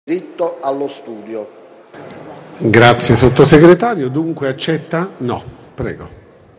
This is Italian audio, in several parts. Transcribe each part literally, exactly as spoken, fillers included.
diritto allo studio. Grazie sottosegretario. Dunque accetta? No, prego.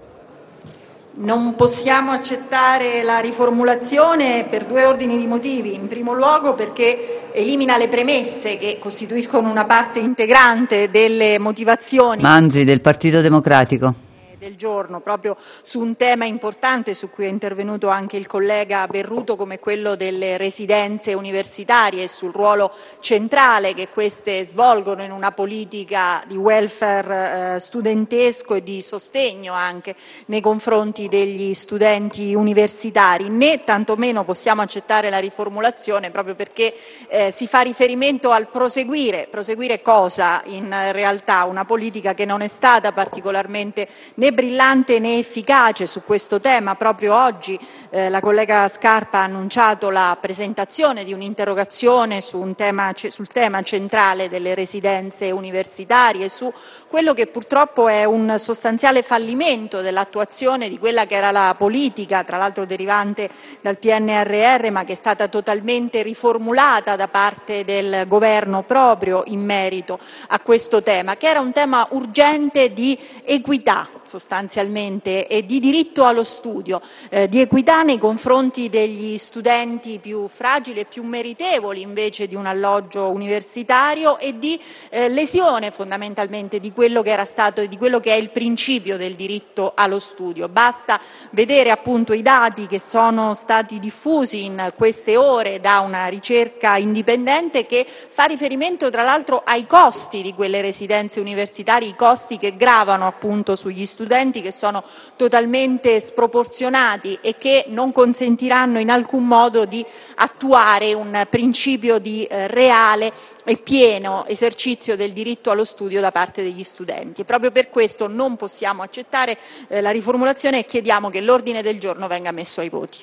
Non possiamo accettare la riformulazione per due ordini di motivi. In primo luogo perché elimina le premesse che costituiscono una parte integrante delle motivazioni Manzi del Partito Democratico del giorno, proprio su un tema importante su cui è intervenuto anche il collega Berruto, come quello delle residenze universitarie e sul ruolo centrale che queste svolgono in una politica di welfare eh, studentesco e di sostegno anche nei confronti degli studenti universitari. Né tantomeno possiamo accettare la riformulazione proprio perché eh, si fa riferimento al proseguire. Proseguire cosa in realtà? Una politica che non è stata particolarmente né brillante né efficace su questo tema. Proprio oggi eh, la collega Scarpa ha annunciato la presentazione di un'interrogazione su un tema, sul tema centrale delle residenze universitarie, su quello che purtroppo è un sostanziale fallimento dell'attuazione di quella che era la politica, tra l'altro derivante dal P N R R, ma che è stata totalmente riformulata da parte del governo proprio in merito a questo tema, che era un tema urgente di equità sostanzialmente e di diritto allo studio, eh, di equità nei confronti degli studenti più fragili e più meritevoli invece di un alloggio universitario e di eh, lesione fondamentalmente di quello che era stato e di quello che è il principio del diritto allo studio. Basta vedere appunto i dati che sono stati diffusi in queste ore da una ricerca indipendente che fa riferimento tra l'altro ai costi di quelle residenze universitarie, i costi che gravano appunto sugli studenti, che sono totalmente sproporzionati e che non consentiranno in alcun modo di attuare un principio di eh, reale e pieno esercizio del diritto allo studio da parte degli studenti. E proprio per questo non possiamo accettare eh, la riformulazione e chiediamo che l'ordine del giorno venga messo ai voti.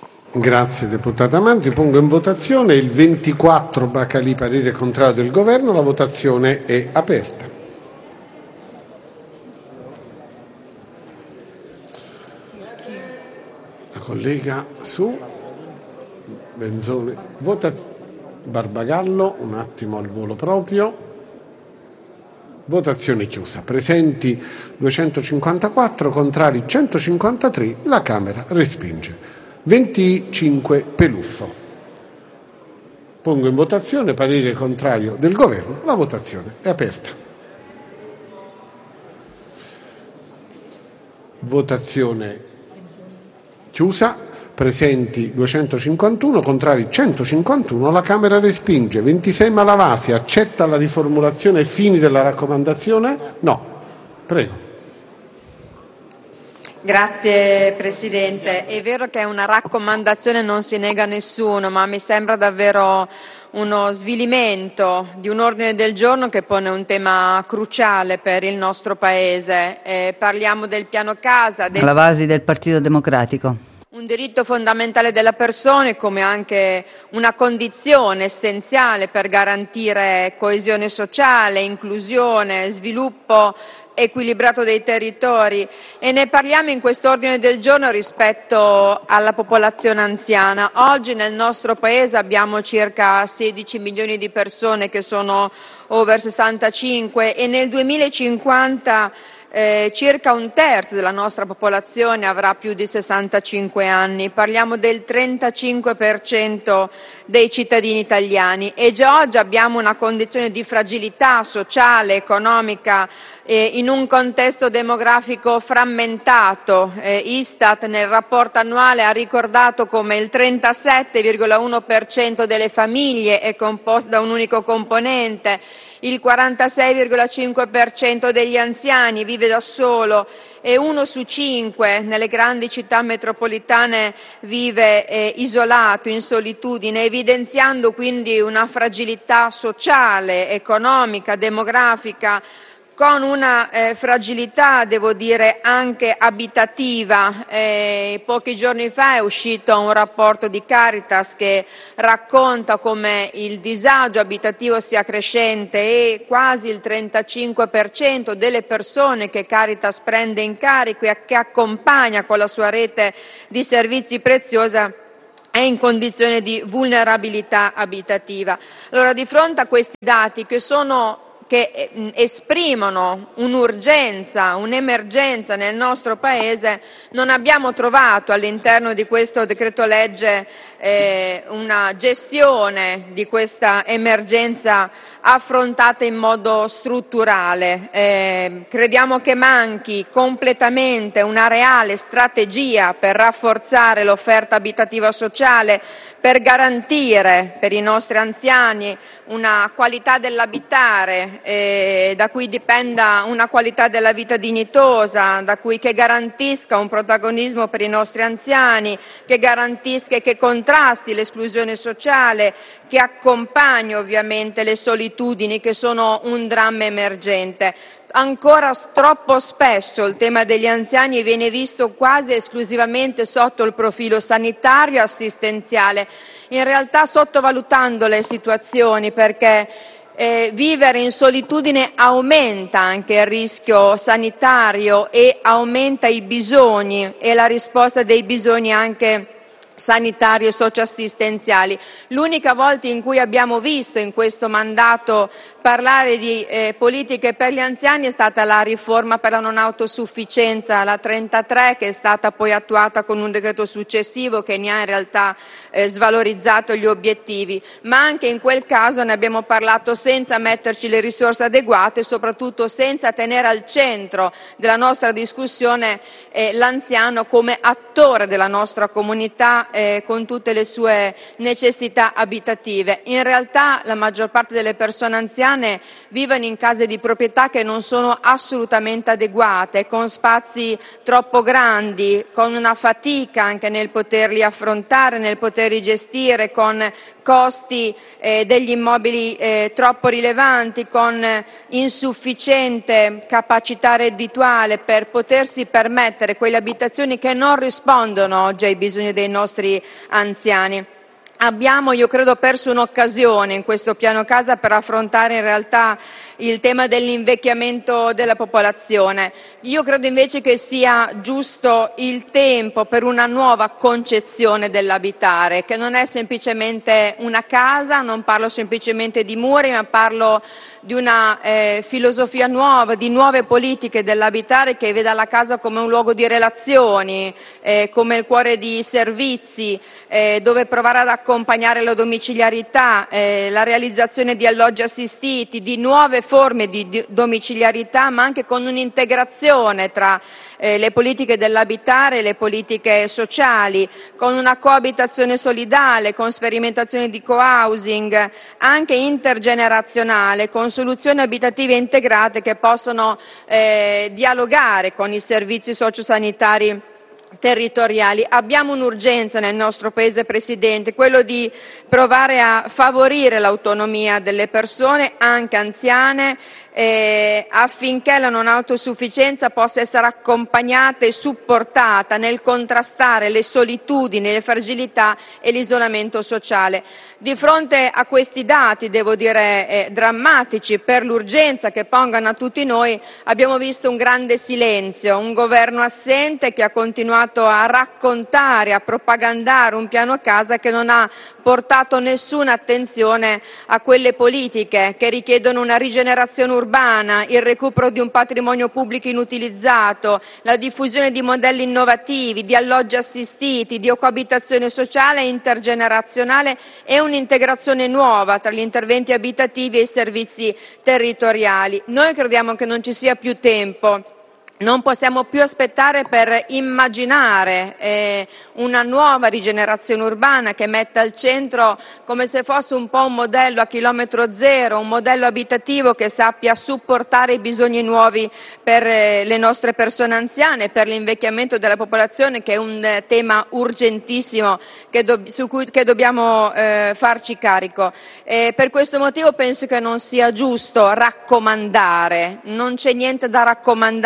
Grazie deputata Manzi. Pongo in votazione il ventiquattro Bacalì, parere contrario del governo. La votazione è aperta. La collega su Benzone vota. Barbagallo, un attimo al volo proprio. Votazione chiusa. Presenti duecentocinquantaquattro, contrari centocinquantatré. La Camera respinge. venticinque Peluffo. Pongo in votazione parere contrario del governo. La votazione è aperta. Votazione chiusa. Presenti duecentocinquantuno, contrari centocinquantuno. La Camera respinge. ventisei Malavasi. Accetta la riformulazione ai fini della raccomandazione? No. Prego. Grazie Presidente. È vero che è una raccomandazione, non si nega a nessuno, ma mi sembra davvero uno svilimento di un ordine del giorno che pone un tema cruciale per il nostro Paese. Eh, parliamo del piano casa. Del... Malavasi del Partito Democratico. Un diritto fondamentale della persona, come anche una condizione essenziale per garantire coesione sociale, inclusione, sviluppo equilibrato dei territori, e ne parliamo in quest'ordine del giorno rispetto alla popolazione anziana. Oggi nel nostro Paese abbiamo circa sedici milioni di persone che sono over sessantacinque e nel duemilacinquanta Eh, circa un terzo della nostra popolazione avrà più di sessantacinque anni. Parliamo del trentacinque per cento dei cittadini italiani e già oggi abbiamo una condizione di fragilità sociale, economica eh, in un contesto demografico frammentato. Eh, Istat nel rapporto annuale ha ricordato come il trentasette virgola uno per cento delle famiglie è composto da un unico componente, il quarantasei virgola cinque per cento degli anziani vive da solo e uno su cinque nelle grandi città metropolitane vive eh, isolato, in solitudine, evidenziando quindi una fragilità sociale, economica, demografica, con una eh, fragilità, devo dire, anche abitativa. Eh, pochi giorni fa è uscito un rapporto di Caritas che racconta come il disagio abitativo sia crescente e quasi il trentacinque per cento delle persone che Caritas prende in carico e che accompagna con la sua rete di servizi preziosa è in condizione di vulnerabilità abitativa. Allora, di fronte a questi dati che sono che esprimono un'urgenza, un'emergenza nel nostro Paese, non abbiamo trovato all'interno di questo decreto legge eh, una gestione di questa emergenza affrontata in modo strutturale. Eh, crediamo che manchi completamente una reale strategia per rafforzare l'offerta abitativa sociale, per garantire per i nostri anziani una qualità dell'abitare eh, da cui dipenda una qualità della vita dignitosa, da cui che garantisca un protagonismo per i nostri anziani, che garantisca e che contrasti l'esclusione sociale, che accompagni ovviamente le solitudini che sono un dramma emergente. Ancora troppo spesso il tema degli anziani viene visto quasi esclusivamente sotto il profilo sanitario e assistenziale, in realtà sottovalutando le situazioni, perché eh, vivere in solitudine aumenta anche il rischio sanitario e aumenta i bisogni e la risposta dei bisogni anche sanitari e socioassistenziali. L'unica volta in cui abbiamo visto in questo mandato parlare di eh, politiche per gli anziani è stata la riforma per la non autosufficienza, la trentatré, che è stata poi attuata con un decreto successivo che ne ha in realtà eh, svalorizzato gli obiettivi, ma anche in quel caso ne abbiamo parlato senza metterci le risorse adeguate e soprattutto senza tenere al centro della nostra discussione eh, l'anziano come attore della nostra comunità Eh, con tutte le sue necessità abitative. In realtà la maggior parte delle persone anziane vivono in case di proprietà che non sono assolutamente adeguate, con spazi troppo grandi, con una fatica anche nel poterli affrontare, nel poterli gestire, con costi eh, degli immobili eh, troppo rilevanti, con insufficiente capacità reddituale per potersi permettere quelle abitazioni che non rispondono oggi ai bisogni dei nostri anziani. Abbiamo, io credo, perso un'occasione in questo piano casa per affrontare in realtà il tema dell'invecchiamento della popolazione. Io credo invece che sia giusto il tempo per una nuova concezione dell'abitare, che non è semplicemente una casa, non parlo semplicemente di muri, ma parlo di una eh, filosofia nuova, di nuove politiche dell'abitare che veda la casa come un luogo di relazioni, eh, come il cuore di servizi, eh, dove provare ad accompagnare la domiciliarità, eh, la realizzazione di alloggi assistiti, di nuove forme di, di domiciliarità, ma anche con un'integrazione tra eh, le politiche dell'abitare e le politiche sociali, con una coabitazione solidale, con sperimentazione di co-housing, anche intergenerazionale, con soluzioni abitative integrate che possono eh, dialogare con i servizi sociosanitari territoriali. Abbiamo un'urgenza nel nostro Paese, Presidente, quello di provare a favorire l'autonomia delle persone, anche anziane, eh, affinché la non autosufficienza possa essere accompagnata e supportata nel contrastare le solitudini, le fragilità e l'isolamento sociale. Di fronte a questi dati, devo dire, eh, drammatici per l'urgenza che pongono a tutti noi, abbiamo visto un grande silenzio, un governo assente che ha continuato a raccontare, a propagandare un piano casa che non ha portato nessuna attenzione a quelle politiche che richiedono una rigenerazione urbana, il recupero di un patrimonio pubblico inutilizzato, la diffusione di modelli innovativi, di alloggi assistiti, di coabitazione sociale e intergenerazionale e un'integrazione nuova tra gli interventi abitativi e i servizi territoriali. Noi crediamo che non ci sia più tempo. Non possiamo più aspettare per immaginare eh, una nuova rigenerazione urbana che metta al centro, come se fosse un po' un modello a chilometro zero, un modello abitativo che sappia supportare i bisogni nuovi per eh, le nostre persone anziane, per l'invecchiamento della popolazione, che è un eh, tema urgentissimo che do- su cui che dobbiamo eh, farci carico. Eh, per questo motivo penso che non sia giusto raccomandare, non c'è niente da raccomandare.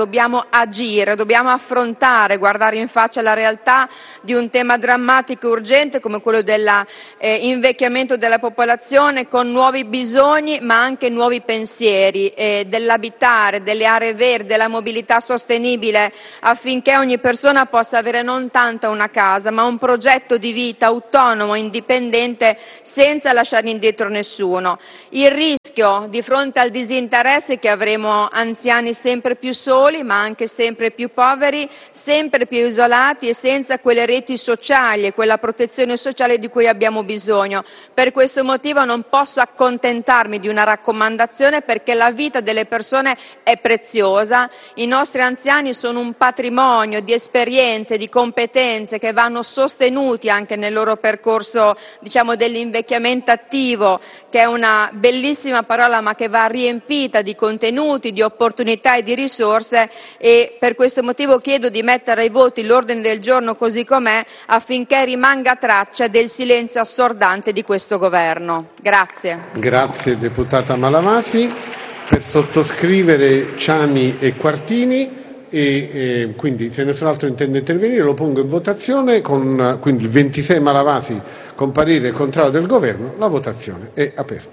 dobbiamo agire, dobbiamo affrontare, guardare in faccia la realtà di un tema drammatico e urgente come quello dell'invecchiamento eh, della popolazione, con nuovi bisogni ma anche nuovi pensieri eh, dell'abitare, delle aree verdi, della mobilità sostenibile, affinché ogni persona possa avere non tanto una casa ma un progetto di vita autonomo, indipendente, senza lasciare indietro nessuno. Il rischio di fronte al disinteresse è che avremo anziani sempre più soli ma anche sempre più poveri, sempre più isolati e senza quelle reti sociali e quella protezione sociale di cui abbiamo bisogno. Per questo motivo non posso accontentarmi di una raccomandazione, perché la vita delle persone è preziosa, i nostri anziani sono un patrimonio di esperienze, di competenze che vanno sostenuti anche nel loro percorso, diciamo, dell'invecchiamento attivo, che è una bellissima parola ma che va riempita di contenuti, di opportunità e di risorse, e per questo motivo chiedo di mettere ai voti l'ordine del giorno così com'è, affinché rimanga traccia del silenzio assordante di questo governo. Grazie. Grazie deputata Malavasi. Per sottoscrivere Ciani e Quartini, e eh, quindi se nessun altro intende intervenire lo pongo in votazione con quindi il ventisei Malavasi con parere contrario del governo. La votazione è aperta.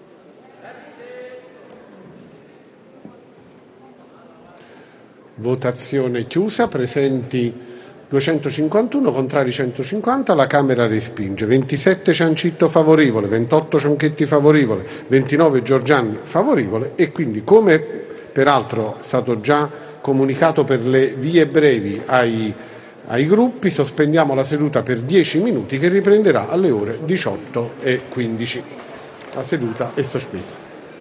Votazione chiusa. Presenti duecentocinquantuno, contrari centocinquanta, la Camera respinge. ventisette Ciancitto favorevole, ventotto Cionchetti favorevole, ventinove Giorgiani favorevole, e quindi, come peraltro è stato già comunicato per le vie brevi ai, ai gruppi, sospendiamo la seduta per dieci minuti che riprenderà alle ore diciotto e quindici. La seduta è sospesa.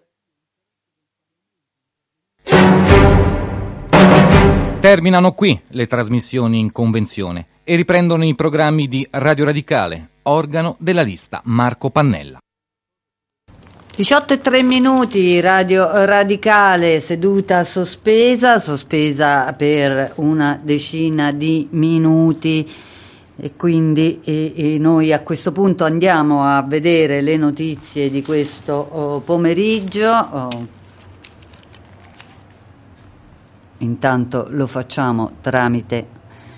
Terminano qui le trasmissioni in convenzione e riprendono i programmi di Radio Radicale, organo della lista Marco Pannella. diciotto e tre minuti, Radio Radicale, seduta sospesa, sospesa per una decina di minuti, e quindi e, e noi a questo punto andiamo a vedere le notizie di questo oh, pomeriggio. Oh. Intanto lo facciamo tramite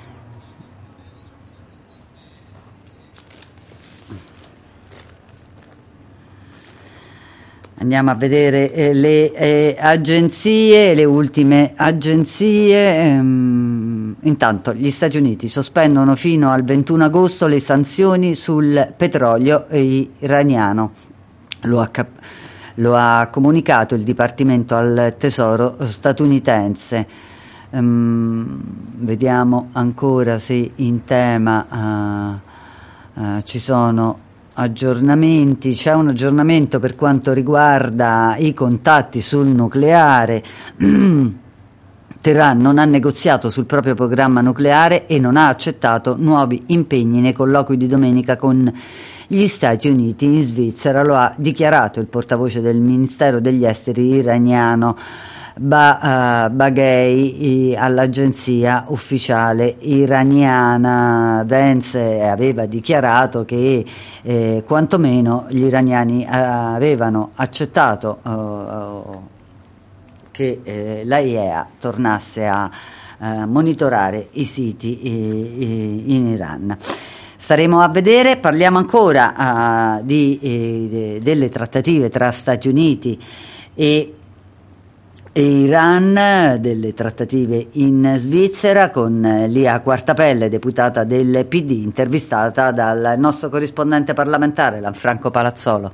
andiamo a vedere eh, le eh, agenzie, le ultime agenzie. Ehm, intanto gli Stati Uniti sospendono fino al ventuno agosto le sanzioni sul petrolio iraniano. Lo ha cap- Lo ha comunicato il Dipartimento al Tesoro statunitense. Um, vediamo ancora se in tema uh, uh, ci sono aggiornamenti. C'è un aggiornamento per quanto riguarda i contatti sul nucleare. Teheran non ha negoziato sul proprio programma nucleare e non ha accettato nuovi impegni nei colloqui di domenica con gli Stati Uniti in Svizzera. Lo ha dichiarato il portavoce del Ministero degli Esteri iraniano ba, uh, Baghei all'agenzia ufficiale iraniana. Vance aveva dichiarato che eh, quantomeno gli iraniani uh, avevano accettato uh, che eh, l'A I E A tornasse a uh, monitorare i siti eh, in Iran. Staremo a vedere. Parliamo ancora uh, di, eh, delle trattative tra Stati Uniti e, e Iran, delle trattative in Svizzera, con Lia Quartapelle, deputata del P D, intervistata dal nostro corrispondente parlamentare Lanfranco Palazzolo.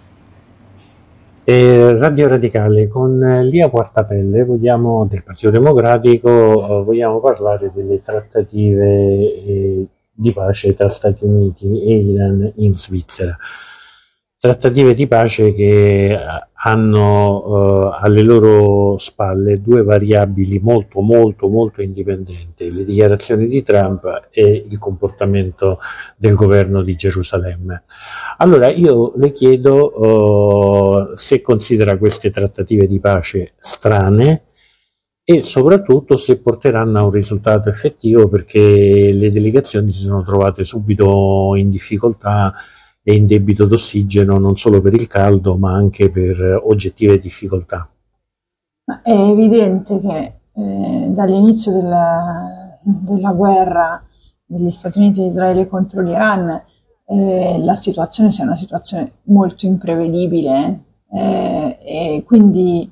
Eh, Radio Radicale, con Lia Quartapelle vogliamo, del Partito Democratico, vogliamo parlare delle trattative eh, di pace tra Stati Uniti e Iran in Svizzera. Trattative di pace che hanno eh, alle loro spalle due variabili molto molto molto indipendenti: le dichiarazioni di Trump e il comportamento del governo di Gerusalemme. Allora io le chiedo eh, se considera queste trattative di pace strane e soprattutto se porteranno a un risultato effettivo, perché le delegazioni si sono trovate subito in difficoltà e in debito d'ossigeno, non solo per il caldo ma anche per oggettive difficoltà. È evidente che eh, dall'inizio della, della guerra degli Stati Uniti e Israele contro l'Iran eh, la situazione sia una situazione molto imprevedibile eh, e quindi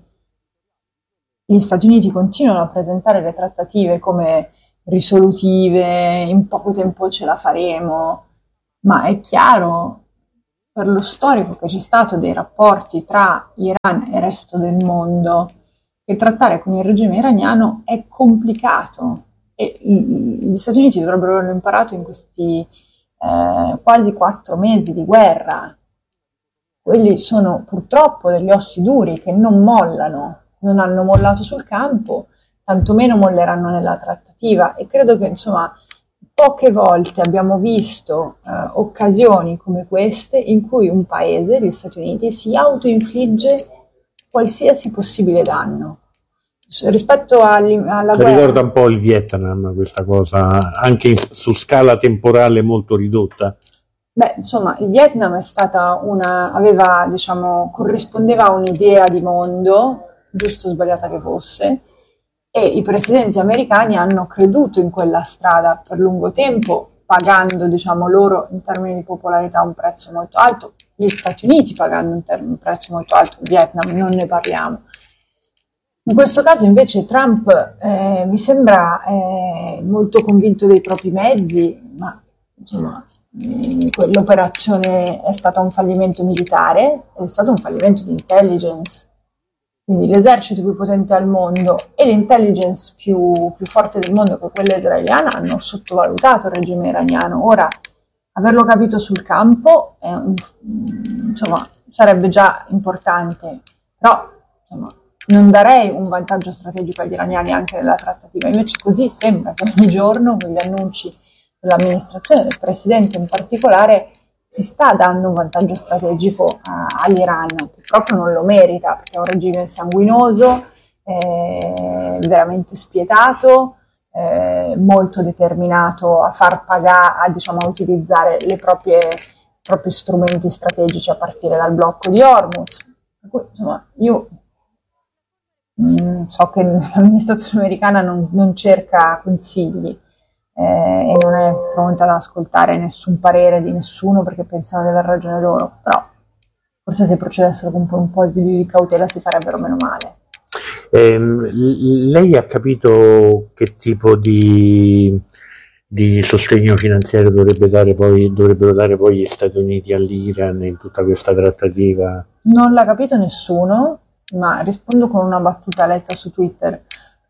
gli Stati Uniti continuano a presentare le trattative come risolutive, in poco tempo ce la faremo, ma è chiaro per lo storico che c'è stato dei rapporti tra Iran e il resto del mondo che trattare con il regime iraniano è complicato e gli Stati Uniti dovrebbero averlo imparato in questi eh, quasi quattro mesi di guerra. Quelli sono purtroppo degli ossi duri che non mollano, non hanno mollato sul campo, tantomeno molleranno nella trattativa e credo che insomma poche volte abbiamo visto eh, occasioni come queste in cui un paese, gli Stati Uniti, si autoinfligge qualsiasi possibile danno. Rispetto alla guerra. Ricorda un po' il Vietnam questa cosa, anche in, su scala temporale molto ridotta. Beh, insomma, il Vietnam è stata una, aveva, diciamo, corrispondeva a un'idea di mondo, giusto o sbagliata che fosse, e i presidenti americani hanno creduto in quella strada per lungo tempo, pagando, diciamo, loro in termini di popolarità un prezzo molto alto, gli Stati Uniti pagando un, term- un prezzo molto alto, il Vietnam non ne parliamo. In questo caso invece Trump eh, mi sembra eh, molto convinto dei propri mezzi, ma insomma l'operazione è stata un fallimento militare, è stato un fallimento di intelligence. Quindi l'esercito più potente al mondo e l'intelligence più, più forte del mondo, che è quella israeliana, hanno sottovalutato il regime iraniano. Ora, averlo capito sul campo è un, insomma, sarebbe già importante, però insomma, non darei un vantaggio strategico agli iraniani anche nella trattativa. Invece così sembra che ogni giorno, con gli annunci dell'amministrazione, del presidente in particolare, si sta dando un vantaggio strategico a, all'Iran, che proprio non lo merita, perché è un regime sanguinoso, eh, veramente spietato, eh, molto determinato a far pagare, a, diciamo, a utilizzare le proprie, i propri strumenti strategici a partire dal blocco di Hormuz. Per cui, insomma, io mh, so che l'amministrazione americana non, non cerca consigli, Eh, e non è pronta ad ascoltare nessun parere di nessuno perché pensano di aver ragione loro, però forse se procedessero con un po' più di cautela si farebbero meno male. Eh, lei ha capito che tipo di, di sostegno finanziario dovrebbe dare poi, dovrebbero dare poi gli Stati Uniti all'Iran in tutta questa trattativa? Non l'ha capito nessuno, ma rispondo con una battuta letta su Twitter.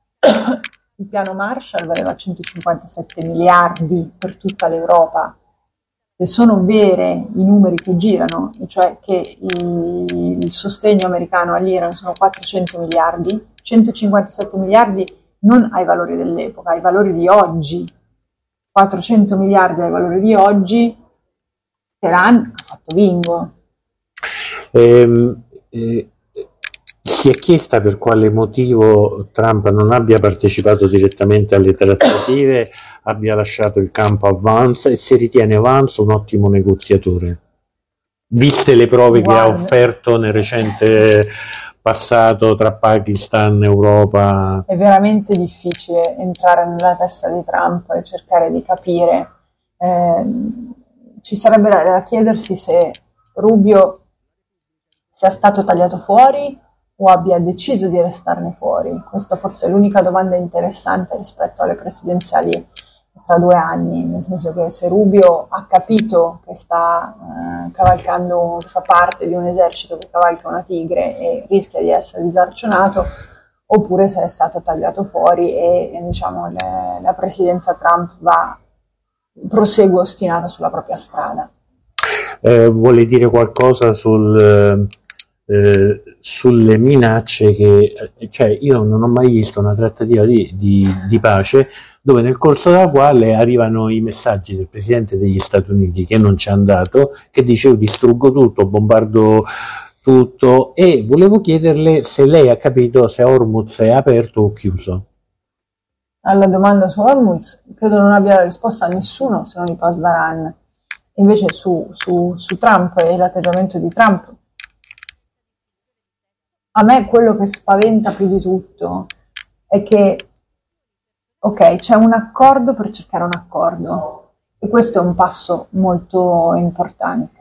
Il piano Marshall valeva centocinquantasette miliardi per tutta l'Europa. Se sono vere i numeri che girano, cioè che il, il sostegno americano all'Iran sono quattrocento miliardi, centocinquantasette miliardi non ai valori dell'epoca, ai valori di oggi. quattrocento miliardi ai valori di oggi, Teheran ha fatto bingo. Ehm, eh, Si è chiesta per quale motivo Trump non abbia partecipato direttamente alle trattative, abbia lasciato il campo a Vance e se ritiene Vance un ottimo negoziatore, viste le prove Guarda. che ha offerto nel recente passato tra Pakistan e Europa. È veramente difficile entrare nella testa di Trump e cercare di capire. Eh, ci sarebbe da chiedersi se Rubio sia stato tagliato fuori o abbia deciso di restarne fuori. Questa forse è l'unica domanda interessante rispetto alle presidenziali tra due anni, nel senso che se Rubio ha capito che sta eh, cavalcando, fa parte di un esercito che cavalca una tigre e rischia di essere disarcionato, oppure se è stato tagliato fuori e, e diciamo le, la presidenza Trump va prosegue ostinata sulla propria strada. Eh, vuole dire qualcosa sul Eh, sulle minacce che, cioè io non ho mai visto una trattativa di, di, di pace dove nel corso della quale arrivano i messaggi del presidente degli Stati Uniti che non ci è andato, che dice io distruggo tutto, bombardo tutto, e volevo chiederle se lei ha capito se Hormuz è aperto o chiuso. Alla domanda su Hormuz credo non abbia la risposta a nessuno se non i Pasdaran. Invece su, su, su Trump e l'atteggiamento di Trump, a me quello che spaventa più di tutto è che, ok, c'è un accordo per cercare un accordo, e questo è un passo molto importante.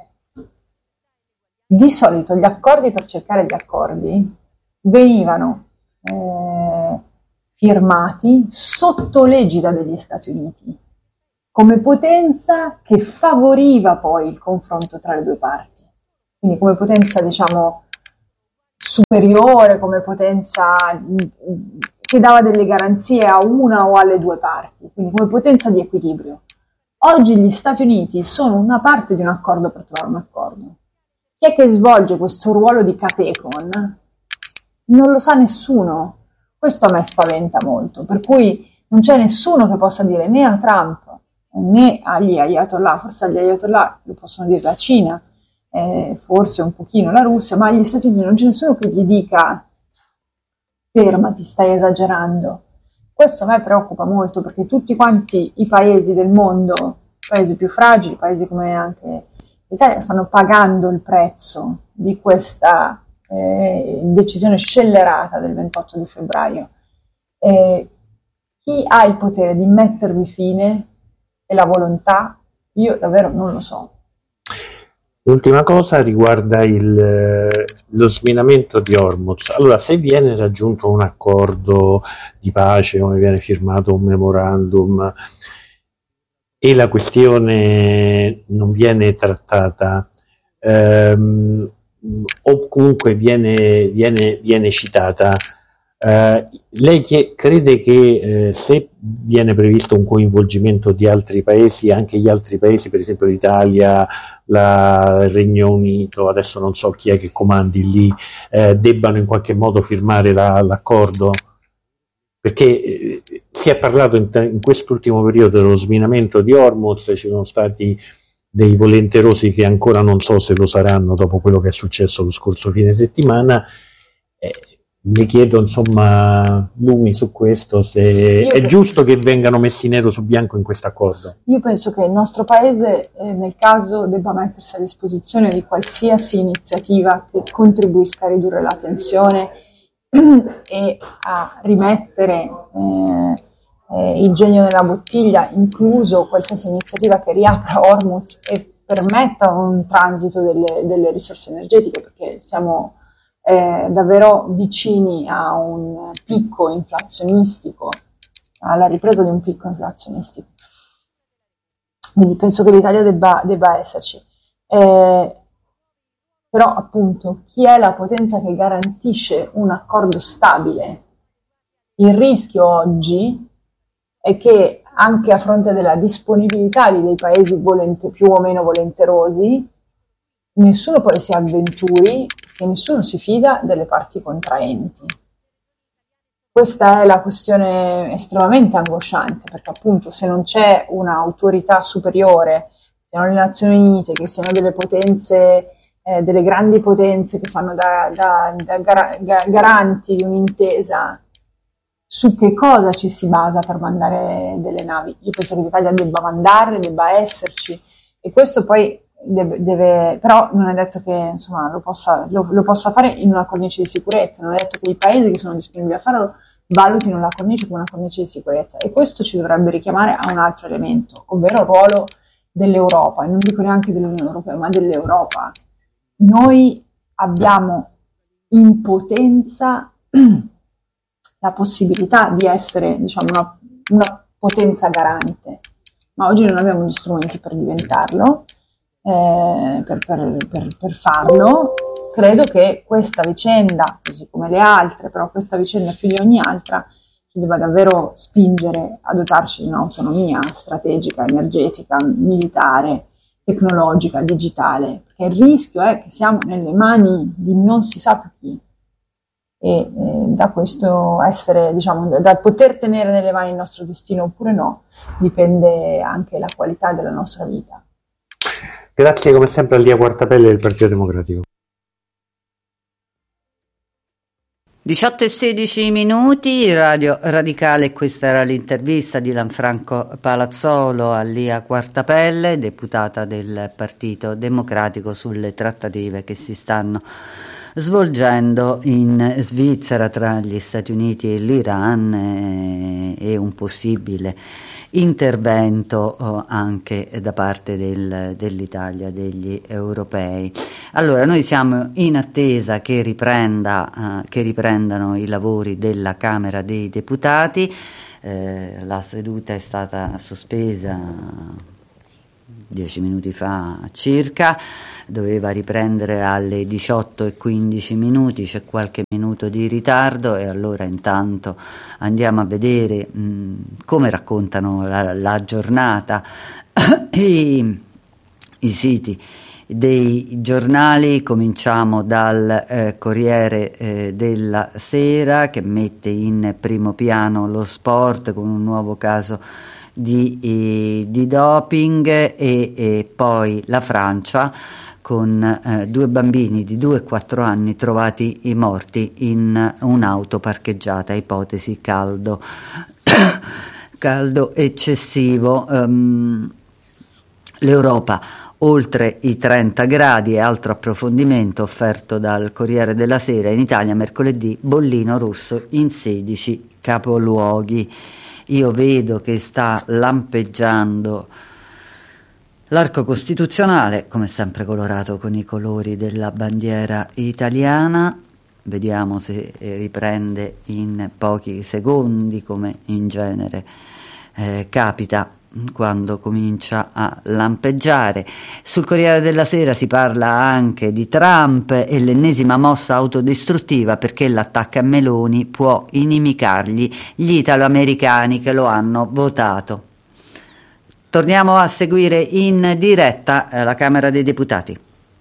Di solito gli accordi per cercare gli accordi venivano eh, firmati sotto l'egida degli Stati Uniti, come potenza che favoriva poi il confronto tra le due parti. Quindi come potenza, diciamo, superiore, come potenza che dava delle garanzie a una o alle due parti, quindi come potenza di equilibrio. Oggi gli Stati Uniti sono una parte di un accordo per trovare un accordo. Chi è che svolge questo ruolo di catecon? Non lo sa nessuno. Questo a me spaventa molto, per cui non c'è nessuno che possa dire né a Trump né agli ayatollah, forse agli ayatollah lo possono dire la Cina, eh, forse un pochino la Russia, ma agli Stati Uniti non c'è nessuno che gli dica fermati, stai esagerando. Questo a me preoccupa molto, perché tutti quanti i paesi del mondo, i paesi più fragili, paesi come anche l'Italia, stanno pagando il prezzo di questa eh, decisione scellerata del ventotto di febbraio. Eh, chi ha il potere di mettervi fine e la volontà? Io davvero non lo so. L'ultima cosa riguarda il, lo sminamento di Hormuz. Allora, se viene raggiunto un accordo di pace, come viene firmato un memorandum, e la questione non viene trattata, ehm, o comunque viene, viene, viene citata, eh, lei che, crede che eh, se viene previsto un coinvolgimento di altri paesi, anche gli altri paesi, per esempio l'Italia, la, il Regno Unito, adesso non so chi è che comandi lì, eh, debbano in qualche modo firmare la, l'accordo? Perché eh, si è parlato in, in quest'ultimo periodo dello sminamento di Hormuz, ci sono stati dei volenterosi che ancora non so se lo saranno dopo quello che è successo lo scorso fine settimana. Eh, mi chiedo, insomma, lumi su questo, se io è penso, giusto che vengano messi nero su bianco in questo accordo. Io penso che il nostro Paese, eh, nel caso, debba mettersi a disposizione di qualsiasi iniziativa che contribuisca a ridurre la tensione e a rimettere eh, eh, il genio nella bottiglia, incluso qualsiasi iniziativa che riapra Hormuz e permetta un transito delle, delle risorse energetiche, perché siamo eh, davvero vicini a un picco inflazionistico, alla ripresa di un picco inflazionistico. Quindi penso che l'Italia debba, debba esserci. Eh, Però appunto chi è la potenza che garantisce un accordo stabile? Il rischio oggi è che anche a fronte della disponibilità di dei paesi volente, più o meno volenterosi, nessuno poi si avventuri e nessuno si fida delle parti contraenti. Questa è la questione estremamente angosciante, perché appunto se non c'è un'autorità superiore, siano le Nazioni Unite, che siano delle potenze, Eh, delle grandi potenze che fanno da, da, da gar- garanti di un'intesa, su che cosa ci si basa per mandare delle navi? Io penso che l'Italia debba mandare, debba esserci, e questo poi deve, deve però non è detto che insomma lo possa, lo, lo possa fare in una cornice di sicurezza, non è detto che i paesi che sono disponibili a farlo valutino la cornice come una cornice di sicurezza, e questo ci dovrebbe richiamare a un altro elemento, ovvero il ruolo dell'Europa, e non dico neanche dell'Unione Europea, ma dell'Europa. Noi abbiamo in potenza la possibilità di essere, diciamo, una, una potenza garante, ma oggi non abbiamo gli strumenti per diventarlo, eh, per, per, per, per farlo. Credo che questa vicenda, così come le altre, però questa vicenda più di ogni altra, ci debba davvero spingere a dotarci di un'autonomia strategica, energetica, militare, tecnologica, digitale, perché il rischio è che siamo nelle mani di non si sa più chi, e eh, da questo essere, diciamo, dal poter tenere nelle mani il nostro destino oppure no, dipende anche la qualità della nostra vita. Grazie come sempre a Lia Quartapelle del Partito Democratico. diciotto e sedici minuti, Radio Radicale, questa era l'intervista di Lanfranco Palazzolo a Lia Quartapelle, deputata del Partito Democratico, sulle trattative che si stanno svolgendo in Svizzera tra gli Stati Uniti e l'Iran e, e un possibile intervento oh, anche da parte del, dell'Italia, degli europei. Allora, noi siamo in attesa che riprenda, uh, che riprendano i lavori della Camera dei Deputati. Eh, la seduta è stata sospesa dieci minuti fa circa, doveva riprendere alle diciotto e quindici minuti, c'è qualche minuto di ritardo e allora intanto andiamo a vedere mh, come raccontano la, la giornata i, i siti dei giornali. Cominciamo dal eh, Corriere eh, della Sera, che mette in primo piano lo sport con un nuovo caso di, eh, di doping e, e poi la Francia con eh, due bambini di due e quattro anni trovati morti in un'auto parcheggiata, ipotesi caldo caldo eccessivo. Um, L'Europa oltre i trenta gradi, e altro approfondimento offerto dal Corriere della Sera. In Italia mercoledì bollino rosso in sedici capoluoghi. Io vedo che sta lampeggiando l'arco costituzionale, come sempre colorato con i colori della bandiera italiana. Vediamo se riprende in pochi secondi, come in genere eh, capita quando comincia a lampeggiare. Sul Corriere della Sera si parla anche di Trump e l'ennesima mossa autodistruttiva, perché l'attacco a Meloni può inimicargli gli italoamericani che lo hanno votato. Torniamo a seguire in diretta la Camera dei Deputati.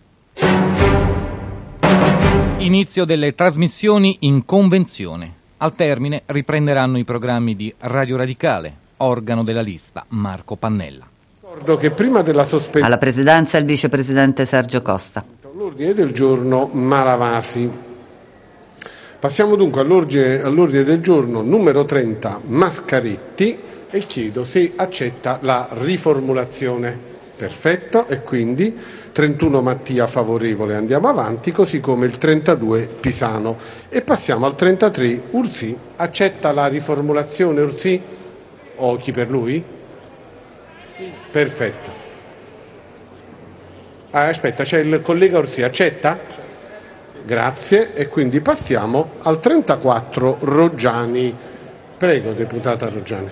Inizio delle trasmissioni in convenzione. Al termine riprenderanno i programmi di Radio Radicale, organo della lista Marco Pannella. Ricordo che prima della sospensione alla presidenza il vicepresidente Sergio Costa. L'ordine del giorno Maravasi. Passiamo dunque all'ordine, all'ordine del giorno numero trenta Mascaretti e chiedo se accetta la riformulazione. Perfetto, e quindi trentuno Mattia favorevole, andiamo avanti, così come il trentadue Pisano. E passiamo al trentatré Ursì. Accetta la riformulazione Ursì? O chi per lui? Sì. Perfetto. Ah, aspetta, c'è il collega Ursì, accetta? Grazie, e quindi passiamo al trentaquattro Roggiani. Prego, deputata Roggiani.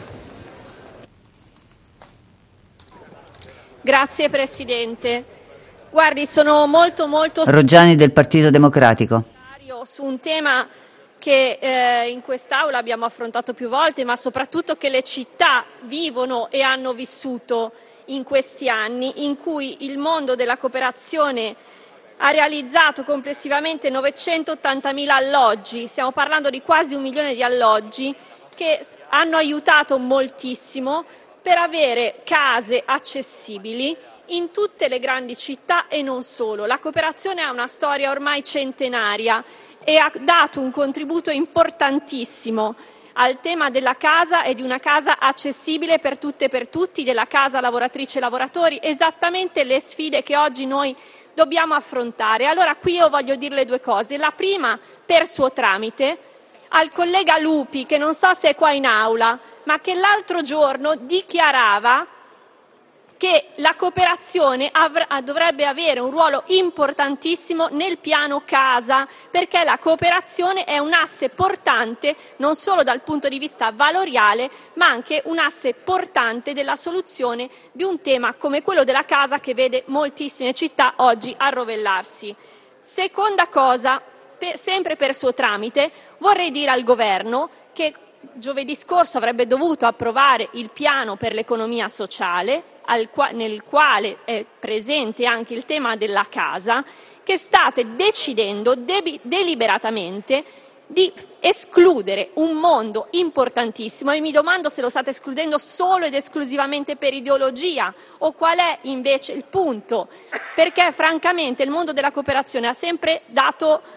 Grazie Presidente. Guardi, sono molto molto Roggiani del Partito Democratico. Su un tema che eh, in quest'Aula abbiamo affrontato più volte, ma soprattutto che le città vivono e hanno vissuto in questi anni, in cui il mondo della cooperazione ha realizzato complessivamente novecentottantamila alloggi, stiamo parlando di quasi un milione di alloggi, che hanno aiutato moltissimo per avere case accessibili in tutte le grandi città e non solo. La cooperazione ha una storia ormai centenaria e ha dato un contributo importantissimo al tema della casa e di una casa accessibile per tutte e per tutti, della casa lavoratrice e lavoratori, esattamente le sfide che oggi noi dobbiamo affrontare. Allora qui io voglio dirle due cose. La prima, per suo tramite, al collega Lupi, che non so se è qua in aula, ma che l'altro giorno dichiarava che la cooperazione avr- dovrebbe avere un ruolo importantissimo nel piano casa, perché la cooperazione è un asse portante non solo dal punto di vista valoriale, ma anche un asse portante della soluzione di un tema come quello della casa, che vede moltissime città oggi arrovellarsi. Seconda cosa, per, sempre per suo tramite, vorrei dire al Governo che giovedì scorso avrebbe dovuto approvare il piano per l'economia sociale, al qua- nel quale è presente anche il tema della casa, che state decidendo debi- deliberatamente di escludere un mondo importantissimo, e mi domando se lo state escludendo solo ed esclusivamente per ideologia o qual è invece il punto, perché francamente il mondo della cooperazione ha sempre dato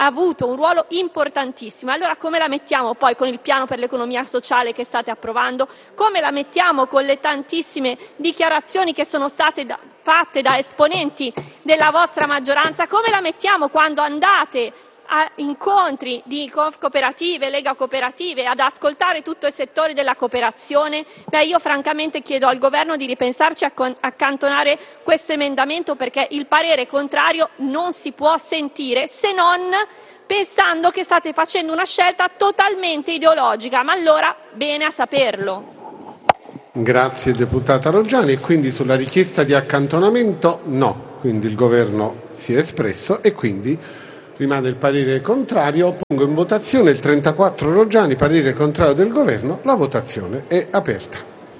ha avuto un ruolo importantissimo. Allora come la mettiamo poi con il piano per l'economia sociale che state approvando? Come la mettiamo con le tantissime dichiarazioni che sono state da, fatte da esponenti della vostra maggioranza? Come la mettiamo quando andate a incontri di Conf Cooperative, Lega Cooperative, ad ascoltare tutto il settore della cooperazione? Beh, io francamente chiedo al Governo di ripensarci a con- accantonare questo emendamento, perché il parere contrario non si può sentire se non pensando che state facendo una scelta totalmente ideologica, ma allora bene a saperlo. Grazie deputata Roggiani. E quindi sulla richiesta di accantonamento no, quindi il Governo si è espresso e quindi rimane il parere contrario. Pongo in votazione il trentaquattro Roggiani, parere contrario del Governo. La votazione è aperta.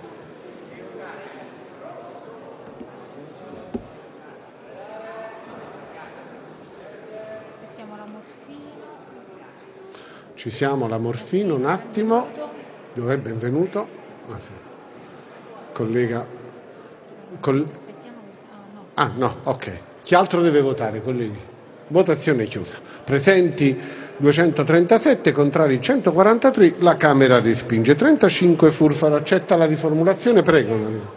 Ci siamo, la morfina, un attimo. Dov'è? Benvenuto. Ah, sì. Collega. Col... Ah no, ok. Chi altro deve votare, colleghi? Votazione chiusa. Presenti duecentotrentasette, contrari centoquarantatré, la Camera respinge. trentacinque Furfaro, accetta la riformulazione, prego.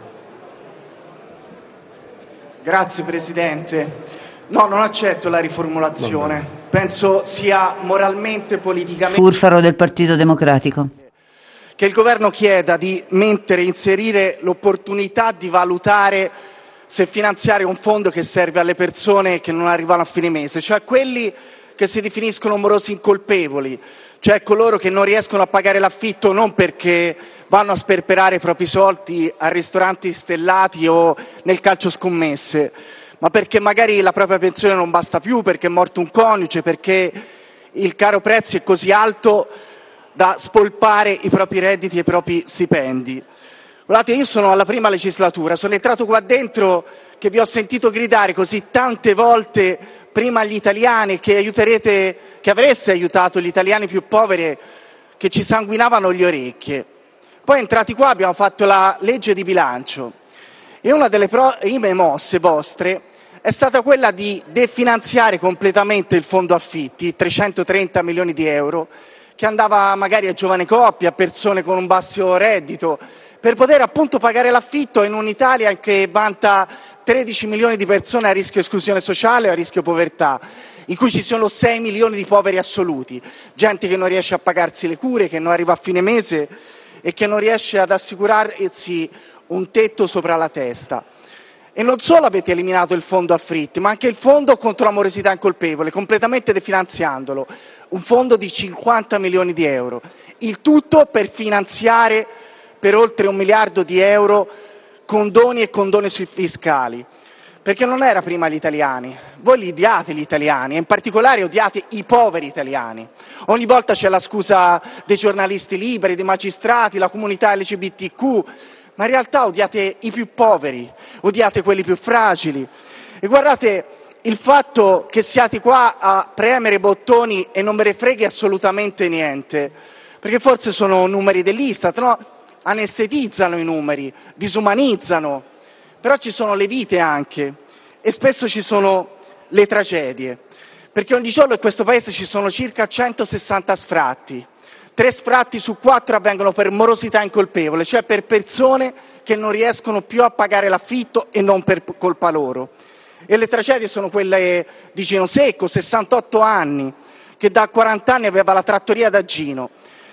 Grazie Presidente. No, non accetto la riformulazione. Penso sia moralmente, politicamente... Furfaro del Partito Democratico. Che il Governo chieda di mettere, inserire l'opportunità di valutare se finanziare un fondo che serve alle persone che non arrivano a fine mese, cioè quelli che si definiscono morosi incolpevoli, cioè coloro che non riescono a pagare l'affitto non perché vanno a sperperare i propri soldi a ristoranti stellati o nel calcio scommesse, ma perché magari la propria pensione non basta più, perché è morto un coniuge, perché il caro prezzi è così alto da spolpare i propri redditi e i propri stipendi. Guardate, io sono alla prima legislatura, sono entrato qua dentro che vi ho sentito gridare così tante volte prima agli italiani che aiuterete, che avreste aiutato gli italiani più poveri che ci sanguinavano le orecchie. Poi entrati qua abbiamo fatto la legge di bilancio e una delle prime mosse vostre è stata quella di definanziare completamente il fondo affitti, trecentotrenta milioni di euro, che andava magari a giovani coppie, a persone con un basso reddito, per poter appunto pagare l'affitto in un'Italia che vanta tredici milioni di persone a rischio esclusione sociale o a rischio povertà, in cui ci sono sei milioni di poveri assoluti, gente che non riesce a pagarsi le cure, che non arriva a fine mese e che non riesce ad assicurarsi un tetto sopra la testa. E non solo avete eliminato il fondo affitti, ma anche il fondo contro la morosità incolpevole, completamente definanziandolo, un fondo di cinquanta milioni di euro, il tutto per finanziare per oltre un miliardo di euro condoni e condoni fiscali, perché non era prima gli italiani. Voi li odiate gli italiani e in particolare odiate i poveri italiani. Ogni volta c'è la scusa dei giornalisti liberi, dei magistrati, la comunità L G B T Q, ma in realtà odiate i più poveri, odiate quelli più fragili. E guardate, il fatto che siate qua a premere bottoni e non me ne freghi assolutamente niente, perché forse sono numeri dell'Istat, no? Anestetizzano i numeri, disumanizzano, però ci sono le vite anche e spesso ci sono le tragedie, perché ogni giorno in questo paese ci sono circa centosessanta sfratti, tre sfratti su quattro avvengono per morosità incolpevole, cioè per persone che non riescono più a pagare l'affitto e non per colpa loro. E le tragedie sono quelle di Gino Secco, sessantotto anni, che da quaranta anni aveva la trattoria da Gino.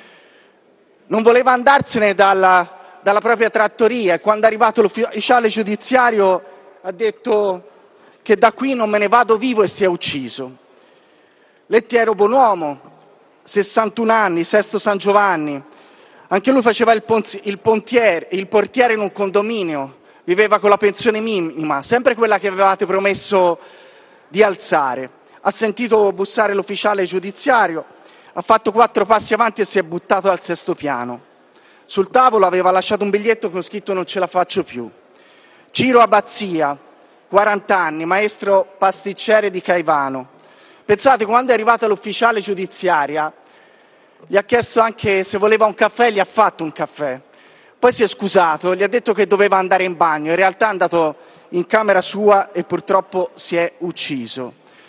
Non voleva andarsene dalla, dalla propria trattoria e quando è arrivato l'ufficiale giudiziario ha detto che da qui non me ne vado vivo e si è ucciso. Lettiero Bonuomo, sessantuno anni, Sesto San Giovanni, anche lui faceva il, ponzi, il, pontiere, il portiere in un condominio, viveva con la pensione minima, sempre quella che avevate promesso di alzare. Ha sentito bussare l'ufficiale giudiziario, ha fatto quattro passi avanti e si è buttato dal sesto piano. Sul tavolo aveva lasciato un biglietto con scritto "non ce la faccio più". Ciro Abbazia, quaranta anni, maestro pasticcere di Caivano. Pensate, quando è arrivata l'ufficiale giudiziaria, gli ha chiesto anche se voleva un caffè, gli ha fatto un caffè. Poi si è scusato, gli ha detto che doveva andare in bagno, in realtà è andato in camera sua e purtroppo si è ucciso.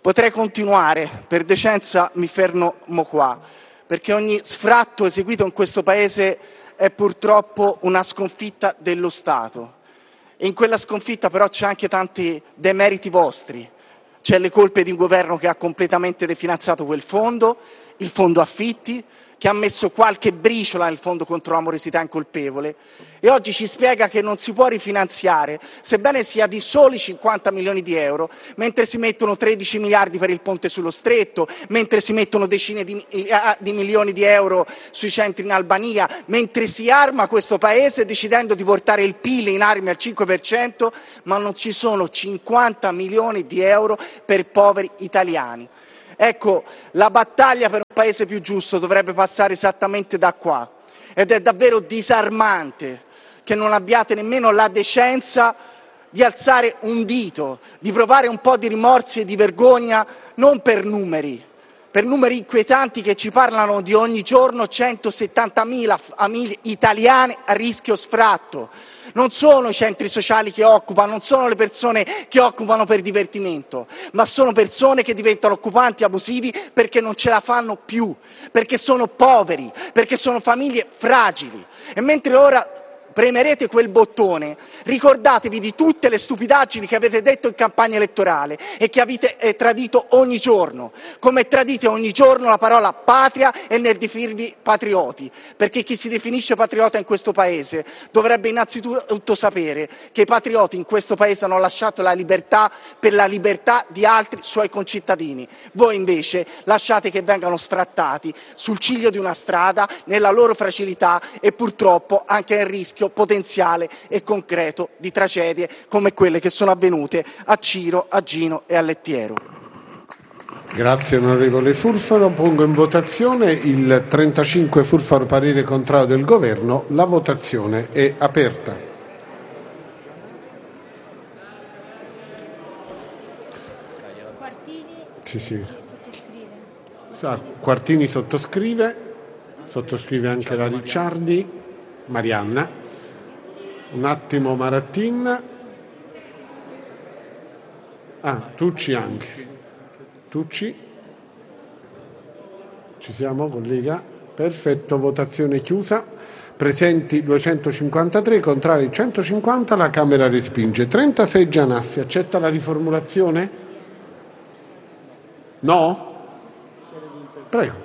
Potrei continuare, per decenza mi fermo qua, perché ogni sfratto eseguito in questo Paese è purtroppo una sconfitta dello Stato. E in quella sconfitta però c'è anche tanti demeriti vostri. C'è le colpe di un governo che ha completamente definanziato quel fondo, il fondo affitti, che ha messo qualche briciola nel fondo contro la morosità incolpevole e oggi ci spiega che non si può rifinanziare, sebbene sia di soli cinquanta milioni di euro, mentre si mettono tredici miliardi per il ponte sullo Stretto, mentre si mettono decine di, di milioni di euro sui centri in Albania, mentre si arma questo Paese decidendo di portare il P I L in armi al cinque per cento, ma non ci sono cinquanta milioni di euro per poveri italiani. Ecco, la battaglia per un Paese più giusto dovrebbe passare esattamente da qua ed è davvero disarmante che non abbiate nemmeno la decenza di alzare un dito, di provare un po' di rimorsi e di vergogna, non per numeri, per numeri inquietanti che ci parlano di ogni giorno centosettantamila famiglie italiane a rischio sfratto. Non sono i centri sociali che occupano, non sono le persone che occupano per divertimento, ma sono persone che diventano occupanti abusivi perché non ce la fanno più, perché sono poveri, perché sono famiglie fragili. E mentre ora premerete quel bottone, ricordatevi di tutte le stupidaggini che avete detto in campagna elettorale e che avete eh, tradito ogni giorno, come tradite ogni giorno la parola patria e nel definirvi patrioti, perché chi si definisce patriota in questo Paese dovrebbe innanzitutto sapere che i patrioti in questo Paese hanno lasciato la libertà per la libertà di altri suoi concittadini. Voi invece lasciate che vengano sfrattati sul ciglio di una strada, nella loro fragilità e purtroppo anche nel rischio potenziale e concreto di tragedie come quelle che sono avvenute a Ciro, a Gino e a Lettiero. Grazie onorevole Furfaro. Pongo in votazione il trentacinque Furfaro, parere contrario del Governo. La votazione è aperta. Quartini sì, sì. sottoscrive. Sa, Quartini sottoscrive, sottoscrive anche la Ricciardi, Marianna. Un attimo Marattin. Ah, Tucci anche. Tucci. Ci siamo, collega? Perfetto, votazione chiusa. Presenti duecentocinquantatré, contrari centocinquanta, la Camera respinge. trentasei Gianassi, accetta la riformulazione? No? Prego.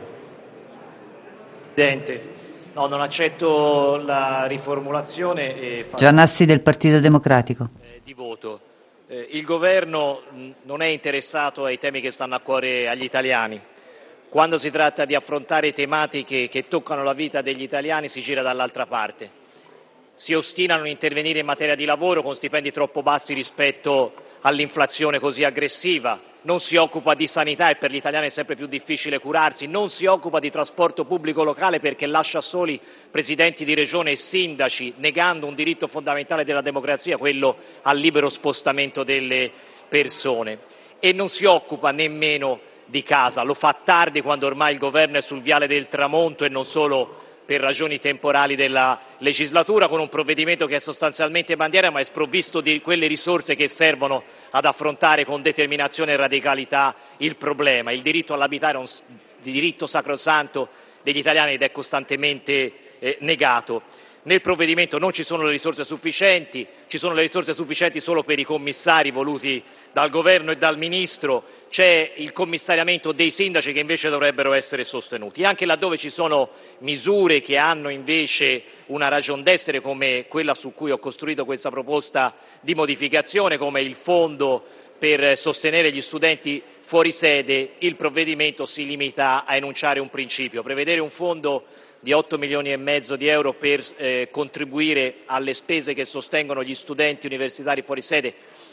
Presidente. No, non accetto la riformulazione e fa... Giannassi del Partito Democratico. Eh, di voto. Eh, il governo mh, non è interessato ai temi che stanno a cuore agli italiani. Quando si tratta di affrontare tematiche che toccano la vita degli italiani si gira dall'altra parte. Si ostinano a intervenire in materia di lavoro con stipendi troppo bassi rispetto all'inflazione così aggressiva. Non si occupa di sanità e per gli italiani è sempre più difficile curarsi, non si occupa di trasporto pubblico locale perché lascia soli presidenti di regione e sindaci, negando un diritto fondamentale della democrazia, quello al libero spostamento delle persone. E non si occupa nemmeno di casa, lo fa tardi quando ormai il governo è sul viale del tramonto e non solo per ragioni temporali della legislatura, con un provvedimento che è sostanzialmente bandiera ma è sprovvisto di quelle risorse che servono ad affrontare con determinazione e radicalità il problema. Il diritto all'abitare è un diritto sacrosanto degli italiani ed è costantemente eh, negato. Nel provvedimento non ci sono le risorse sufficienti, ci sono le risorse sufficienti solo per i commissari voluti dal Governo e dal Ministro, c'è il commissariamento dei sindaci che invece dovrebbero essere sostenuti. Anche laddove ci sono misure che hanno invece una ragion d'essere, come quella su cui ho costruito questa proposta di modificazione, come il fondo per sostenere gli studenti fuori sede, il provvedimento si limita a enunciare un principio, prevedere un fondo di otto milioni e mezzo di euro per eh, contribuire alle spese che sostengono gli studenti universitari fuori sede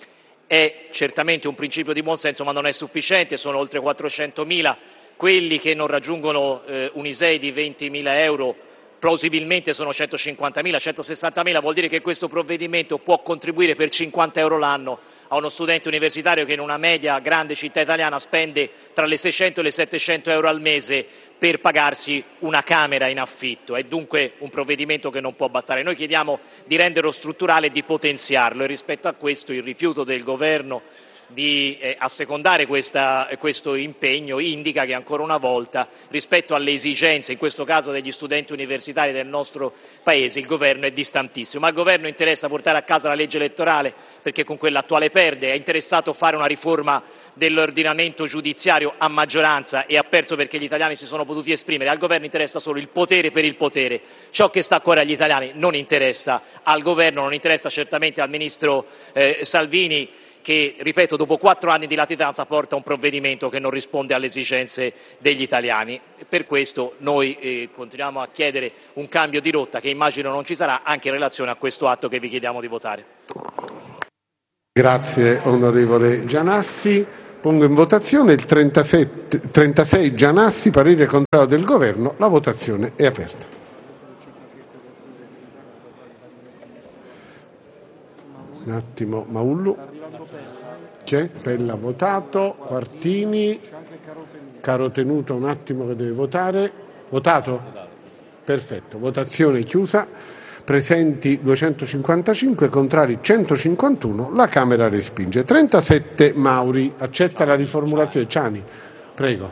è certamente un principio di buon senso, ma non è sufficiente, sono oltre quattrocentomila quelli che non raggiungono eh, un I S E E di ventimila euro, plausibilmente sono centocinquantamila, centosessantamila, vuol dire che questo provvedimento può contribuire per cinquanta euro l'anno a uno studente universitario che in una media grande città italiana spende tra le seicento e le settecento euro al mese per pagarsi una camera in affitto. È dunque un provvedimento che non può bastare. Noi chiediamo di renderlo strutturale e di potenziarlo e rispetto a questo il rifiuto del Governo di eh, assecondare questa, questo impegno indica che ancora una volta, rispetto alle esigenze, in questo caso degli studenti universitari del nostro Paese, il Governo è distantissimo. Ma al Governo interessa portare a casa la legge elettorale perché con quella attuale perde, è interessato fare una riforma dell'ordinamento giudiziario a maggioranza e ha perso perché gli italiani si sono potuti esprimere. Al Governo interessa solo il potere per il potere. Ciò che sta a cuore agli italiani non interessa al Governo, non interessa certamente al Ministro eh, Salvini, che, ripeto, dopo quattro anni di latitanza porta un provvedimento che non risponde alle esigenze degli italiani. Per questo noi eh, continuiamo a chiedere un cambio di rotta che immagino non ci sarà anche in relazione a questo atto che vi chiediamo di votare. Grazie onorevole Gianassi. Pongo in votazione il trentasette, trentasei Gianassi, parere contrario del Governo. La votazione è aperta. Un attimo, Maullu. C'è, Pella votato, Quartini, Carotenuto un attimo che deve votare. Votato? Perfetto, votazione chiusa. Presenti duecentocinquantacinque, contrari centocinquantuno, la Camera respinge. trentasette Mauri, accetta la riformulazione. Ciani, prego.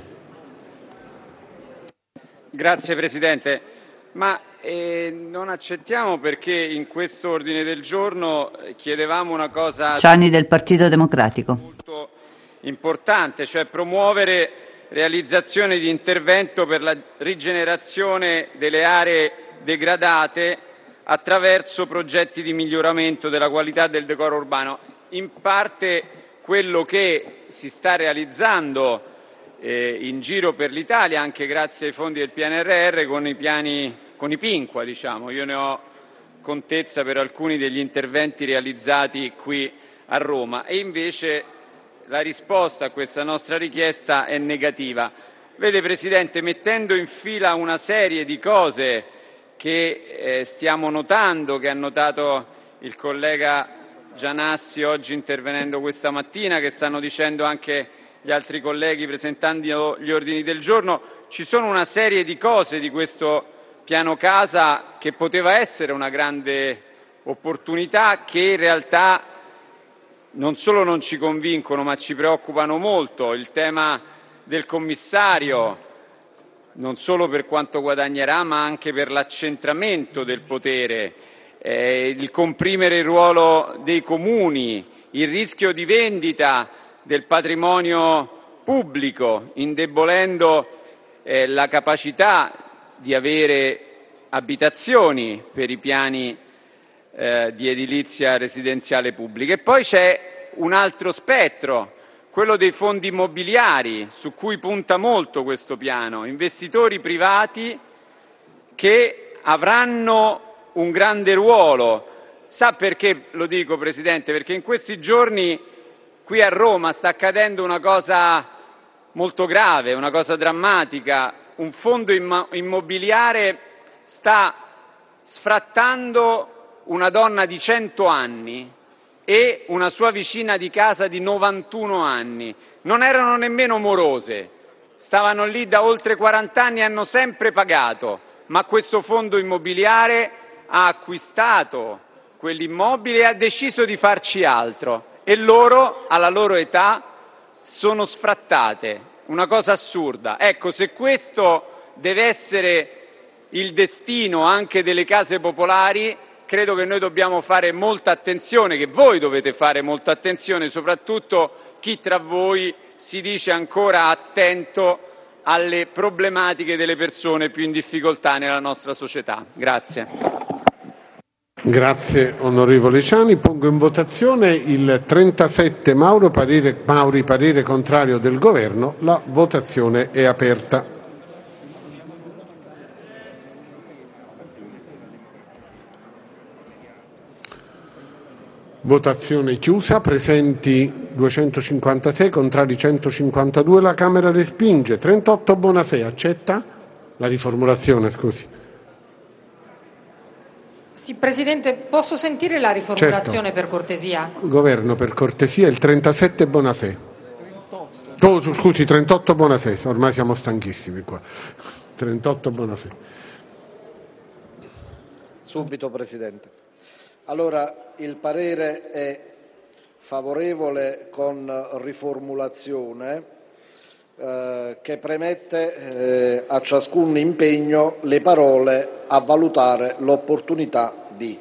Grazie Presidente, ma eh, non accettiamo perché in questo ordine del giorno chiedevamo una cosa Ciani del Partito Democratico molto importante, cioè promuovere realizzazione di intervento per la rigenerazione delle aree degradate attraverso progetti di miglioramento della qualità del decoro urbano. In parte quello che si sta realizzando eh, in giro per l'Italia, anche grazie ai fondi del P N R R, con i piani, con i Pinqua, diciamo. Io ne ho contezza per alcuni degli interventi realizzati qui a Roma e invece la risposta a questa nostra richiesta è negativa. Vede Presidente, mettendo in fila una serie di cose che eh, stiamo notando, che ha notato il collega Gianassi oggi intervenendo questa mattina, che stanno dicendo anche gli altri colleghi presentando gli ordini del giorno, ci sono una serie di cose di questo piano casa che poteva essere una grande opportunità, che in realtà non solo non ci convincono ma ci preoccupano molto. Il tema del commissario, non solo per quanto guadagnerà ma anche per l'accentramento del potere, eh, il comprimere il ruolo dei comuni, il rischio di vendita del patrimonio pubblico, indebolendo eh, la capacità di avere abitazioni per i piani eh, di edilizia residenziale pubblica. E poi c'è un altro spettro, quello dei fondi immobiliari, su cui punta molto questo piano, investitori privati che avranno un grande ruolo. Sa perché lo dico, Presidente? Perché in questi giorni qui a Roma sta accadendo una cosa molto grave, una cosa drammatica. Un fondo immobiliare sta sfrattando una donna di cento anni e una sua vicina di casa di novantuno anni. Non erano nemmeno morose, stavano lì da oltre quaranta anni e hanno sempre pagato, ma questo fondo immobiliare ha acquistato quell'immobile e ha deciso di farci altro e loro, alla loro età, sono sfrattate. Una cosa assurda. Ecco, se questo deve essere il destino anche delle case popolari, credo che noi dobbiamo fare molta attenzione, che voi dovete fare molta attenzione, soprattutto chi tra voi si dice ancora attento alle problematiche delle persone più in difficoltà nella nostra società. Grazie. Grazie onorevole Ciani. Pongo in votazione il trentasette Mauro, parere, Mauri, parere contrario del Governo. La votazione è aperta. Votazione chiusa. Presenti duecentocinquantasei, contrari centocinquantadue. La Camera respinge. trentotto Bonafè, accetta la riformulazione, scusi. Sì, Presidente, posso sentire la riformulazione, certo, per cortesia? Governo, per cortesia, il trentasette Bonafè. Oh, scusi, trentotto Bonafè, ormai siamo stanchissimi qua. trentotto Bonafè. Subito, Presidente. Allora, il parere è Favorevole con riformulazione eh, che premette eh, a ciascun impegno le parole "a valutare l'opportunità di".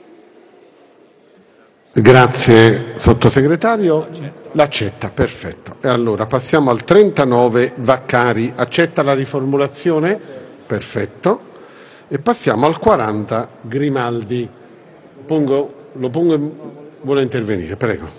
Grazie sottosegretario, l'accetta, perfetto. E allora passiamo al trentanove Vaccari, accetta la riformulazione? Perfetto. E passiamo al quaranta Grimaldi. Pongo, lo pongo, in, vuole intervenire, prego.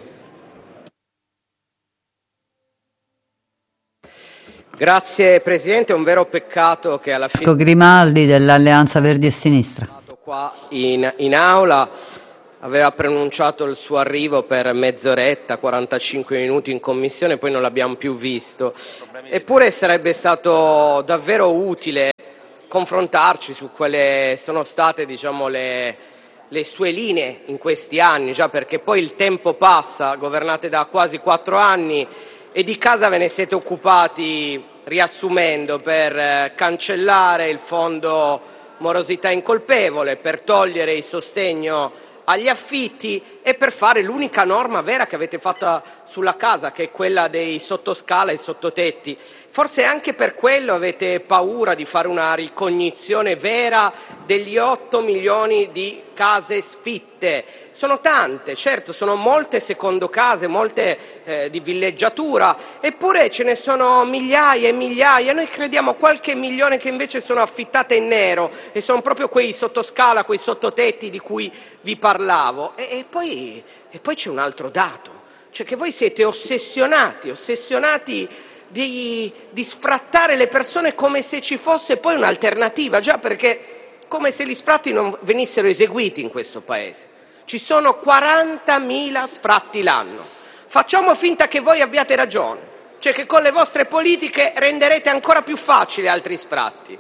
Grazie Presidente, è un vero peccato che alla fine Grimaldi dell'Alleanza Verdi e Sinistra qua in, in aula aveva preannunciato il suo arrivo per mezz'oretta, quarantacinque minuti in commissione, poi non l'abbiamo più visto. Eppure sarebbe stato davvero utile confrontarci su quelle sono state, diciamo, le, le sue linee in questi anni, già perché poi il tempo passa, governate da quasi quattro anni e di casa ve ne siete occupati riassumendo per eh, cancellare il fondo morosità incolpevole, per togliere il sostegno agli affitti e per fare l'unica norma vera che avete fatto sulla casa, che è quella dei sottoscala e sottotetti. Forse anche per quello avete paura di fare una ricognizione vera degli otto milioni di case sfitte. Sono tante, certo, sono molte secondo case, molte eh, di villeggiatura, eppure ce ne sono migliaia e migliaia. Noi crediamo qualche milione che invece sono affittate in nero e sono proprio quei sottoscala, quei sottotetti di cui vi parlavo. E, e, poi, e poi c'è un altro dato, cioè che voi siete ossessionati, ossessionati di, di sfrattare le persone come se ci fosse poi un'alternativa, già perché come se gli sfratti non venissero eseguiti in questo Paese. Ci sono quarantamila sfratti l'anno. Facciamo finta che voi abbiate ragione, cioè che con le vostre politiche renderete ancora più facile altri sfratti.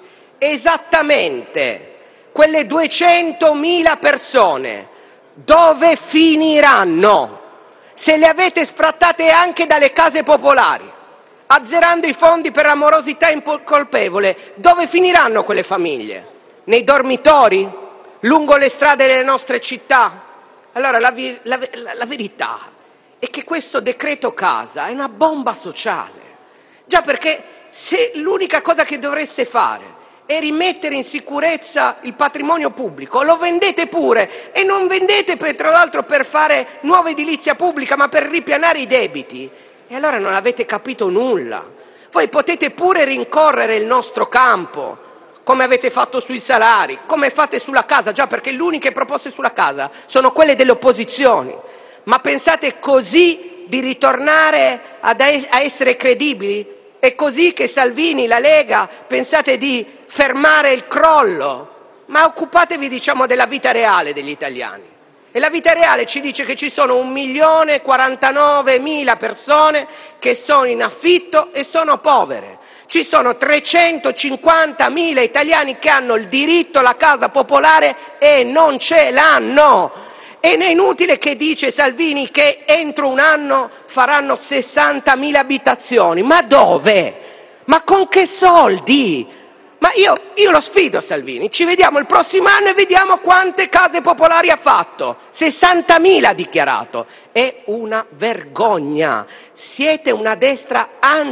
Esattamente quelle duecentomila persone dove finiranno? Se le avete sfrattate anche dalle case popolari, azzerando i fondi per la morosità incolpevole, dove finiranno quelle famiglie? Nei dormitori? Lungo le strade delle nostre città? Allora la, vi- la, la, la verità è che questo decreto casa è una bomba sociale. Già perché se l'unica cosa che dovreste fare è rimettere in sicurezza il patrimonio pubblico, lo vendete pure, e non vendete per, tra l'altro per fare nuova edilizia pubblica, ma per ripianare i debiti. E allora non avete capito nulla. Voi potete pure rincorrere il nostro campo, come avete fatto sui salari, come fate sulla casa, già perché le uniche proposte sulla casa sono quelle delle opposizioni. Ma pensate così di ritornare ad es- a essere credibili? È così che Salvini, la Lega, pensate di fermare il crollo? Ma occupatevi, diciamo, della vita reale degli italiani. E la vita reale ci dice che ci sono un milione e quarantanovemila persone che sono in affitto e sono povere. Ci sono trecentocinquantamila italiani che hanno il diritto alla casa popolare e non ce l'hanno. E è inutile che dice Salvini che entro un anno faranno sessantamila abitazioni. Ma dove? Ma con che soldi? Ma io, io lo sfido Salvini, ci vediamo il prossimo anno e vediamo quante case popolari ha fatto. sessantamila ha dichiarato. È una vergogna. Siete una destra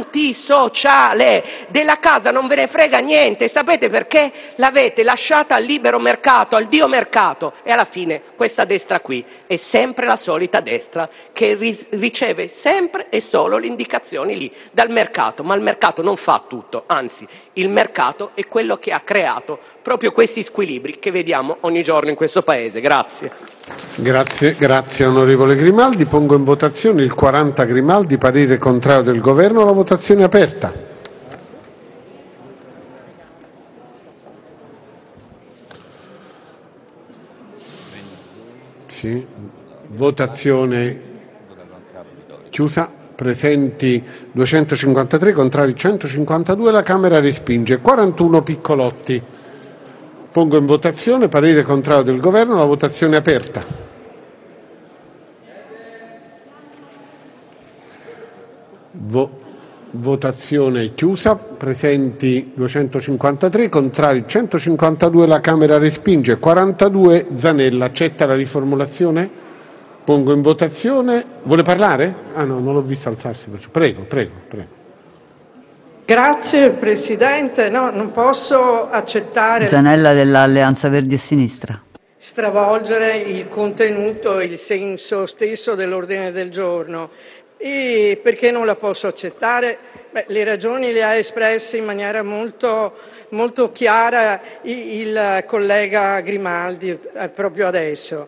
antisociale. Della casa non ve ne frega niente. Sapete perché? L'avete lasciata al libero mercato, al dio mercato. E alla fine questa destra qui è sempre la solita destra che ri- riceve sempre e solo le indicazioni lì dal mercato. Ma il mercato non fa tutto, anzi il mercato è quello che ha creato proprio questi squilibri che vediamo ogni giorno in questo Paese. Grazie. Grazie, grazie onorevole Grimaldi. Pongo in votazione il quaranta Grimaldi, parere contrario del Governo, la votazione è aperta. Sì. Votazione chiusa. Presenti duecentocinquantatré, contrari centocinquantadue, la Camera respinge. quarantuno Piccolotti. Pongo in votazione parere contrario del Governo, la votazione è aperta. Vo- votazione chiusa. Presenti duecentocinquantatré, contrari centocinquantadue, la Camera respinge. quarantadue Zanella, accetta la riformulazione? Pongo in votazione. Vuole parlare? Ah no, non l'ho visto alzarsi. Prego, prego, prego. Grazie Presidente, no, non posso accettare Zanella dell'Alleanza Verdi e Sinistra. stravolgere il contenuto e il senso stesso dell'ordine del giorno. E perché non la posso accettare? Beh, le ragioni le ha espresse in maniera molto, molto chiara il collega Grimaldi eh, proprio adesso.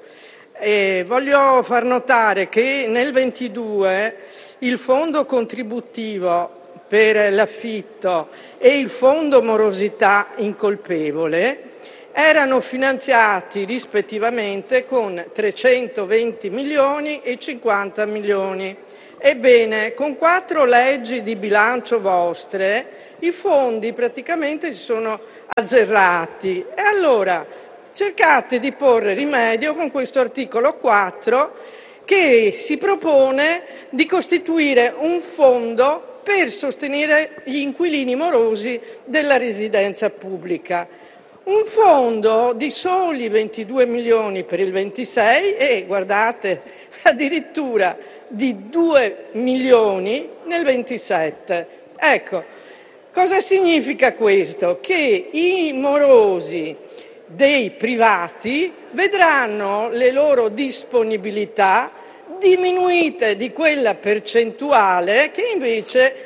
E voglio far notare che nel ventidue il fondo contributivo per l'affitto e il fondo morosità incolpevole erano finanziati rispettivamente con trecentoventi milioni e cinquanta milioni. Ebbene, con quattro leggi di bilancio vostre i fondi praticamente si sono azzerati e allora cercate di porre rimedio con questo articolo quattro che si propone di costituire un fondo per sostenere gli inquilini morosi della residenza pubblica. Un fondo di soli ventidue milioni per il ventisei e, guardate, addirittura di due milioni nel ventisette. Ecco, cosa significa questo? Che i morosi dei privati vedranno le loro disponibilità diminuite di quella percentuale che invece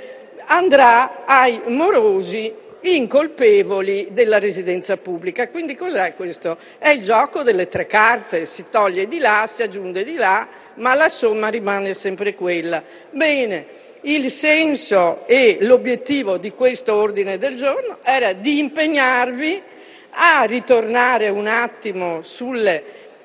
andrà ai morosi incolpevoli della residenza pubblica. Quindi cos'è questo? È il gioco delle tre carte, si toglie di là, si aggiunge di là, ma la somma rimane sempre quella. Bene, il senso e l'obiettivo di questo ordine del giorno era di impegnarvi a ritornare un attimo sulle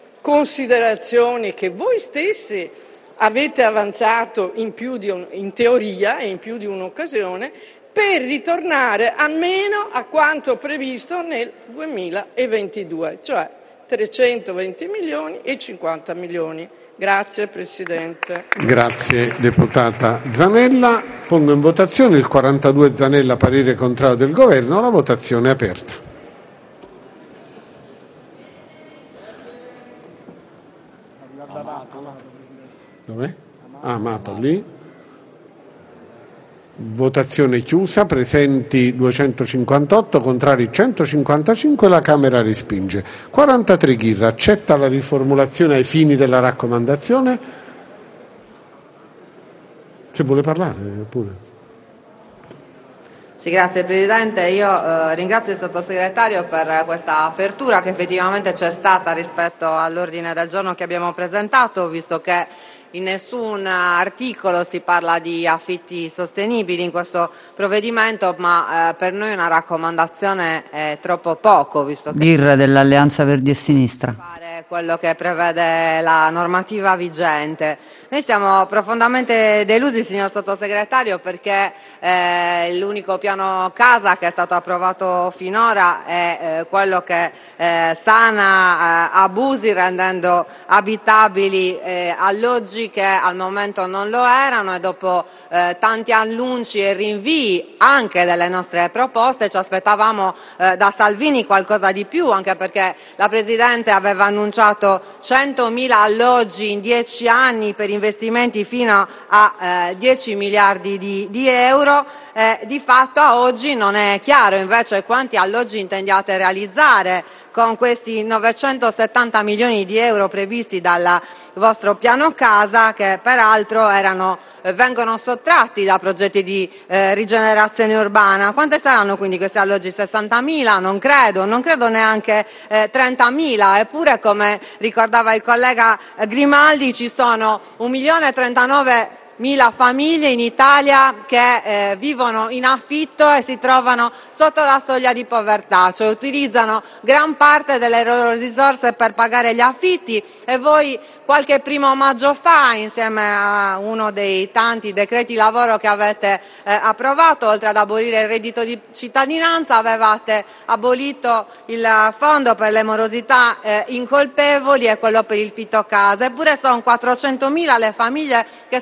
considerazioni che voi stessi avete avanzato in, più di un, in teoria e in più di un'occasione, per ritornare almeno a quanto previsto nel duemilaventidue, cioè trecentoventi milioni e cinquanta milioni. Grazie Presidente. Grazie deputata Zanella. Pongo in votazione il quarantadue Zanella, parere contrario del Governo. La votazione è aperta. Dov'è? Ah, Amato lì. Votazione chiusa, presenti duecentocinquantotto, contrari centocinquantacinque, la Camera respinge. quarantatré Ghirra, accetta la riformulazione ai fini della raccomandazione? Se vuole parlare, pure. Sì, grazie Presidente. Io eh, ringrazio il Sottosegretario per questa apertura che effettivamente c'è stata rispetto all'ordine del giorno che abbiamo presentato, visto che in nessun articolo si parla di affitti sostenibili in questo provvedimento, ma eh, per noi una raccomandazione è troppo poco, visto che Ghirra dell'Alleanza Verdi e Sinistra. fare quello che prevede la normativa vigente. Noi siamo profondamente delusi, signor Sottosegretario, perché eh, l'unico piano casa che è stato approvato finora è eh, quello che eh, sana eh, abusi rendendo abitabili eh, alloggi che al momento non lo erano, e dopo eh, tanti annunci e rinvii anche delle nostre proposte ci aspettavamo eh, da Salvini qualcosa di più, anche perché la Presidente aveva annunciato centomila alloggi in dieci anni per investimenti fino a eh, dieci miliardi di, di euro. Eh, di fatto a oggi non è chiaro invece quanti alloggi intendiate realizzare con questi novecentosettanta milioni di euro previsti dal vostro piano casa, che peraltro erano, eh, vengono sottratti da progetti di eh, rigenerazione urbana. Quante saranno quindi questi alloggi? sessantamila? Non credo, non credo neanche eh, trentamila, eppure come ricordava il collega Grimaldi ci sono un milione e trentanove mila famiglie in Italia che eh, vivono in affitto e si trovano sotto la soglia di povertà, cioè utilizzano gran parte delle loro risorse per pagare gli affitti, e voi qualche primo maggio fa, insieme a uno dei tanti decreti lavoro che avete eh, approvato, oltre ad abolire il reddito di cittadinanza, avevate abolito il fondo per le morosità eh, incolpevoli e quello per il fitto casa. Eppure sono quattrocentomila le famiglie che sono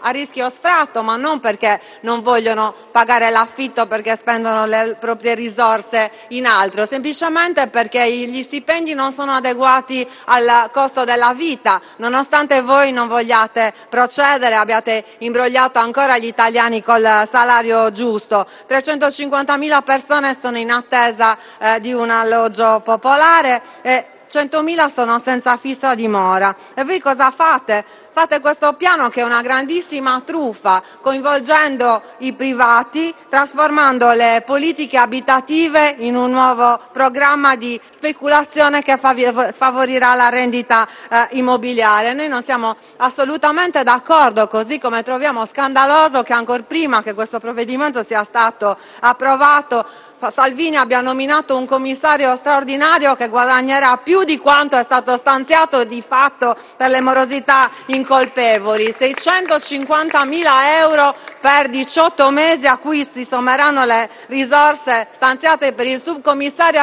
a rischio sfratto, ma non perché non vogliono pagare l'affitto, perché spendono le proprie risorse in altro, semplicemente perché gli stipendi non sono adeguati al costo della vita, nonostante voi non vogliate procedere, abbiate imbrogliato ancora gli italiani col salario giusto. trecentocinquantamila persone sono in attesa eh, di un alloggio popolare e centomila sono senza fissa dimora. E voi cosa fate? Fate questo piano che è una grandissima truffa, coinvolgendo i privati, trasformando le politiche abitative in un nuovo programma di speculazione che favorirà la rendita eh, immobiliare. Noi non siamo assolutamente d'accordo, così come troviamo scandaloso che ancor prima che questo provvedimento sia stato approvato Salvini abbia nominato un commissario straordinario che guadagnerà più di quanto è stato stanziato di fatto per le morosità incolpevoli, seicentocinquantamila euro per diciotto mesi a cui si sommeranno le risorse stanziate per il subcommissario